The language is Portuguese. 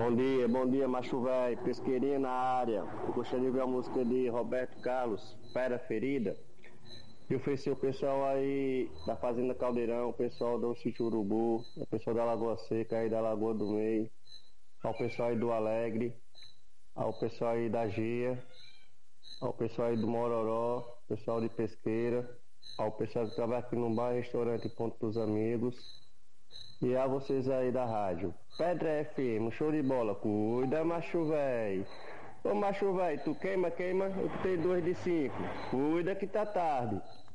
Bom dia, macho velho, pesqueirinha na área. Eu gostaria de ver a música de Roberto Carlos, Fera Ferida. E oferecer o pessoal aí da Fazenda Caldeirão, o pessoal do Sítio Urubu, o pessoal da Lagoa Seca aí da Lagoa do Meio, ao pessoal aí do Alegre, ao pessoal aí da Gia, ao pessoal aí do Mororó, pessoal de Pesqueira, ao pessoal que trabalha aqui no bar, restaurante Ponto dos Amigos. E a vocês aí da rádio Pedra FM, show de bola. Cuida, macho véi. Ô macho véi, tu queima, eu tenho 2 de 5. Cuida que tá tarde.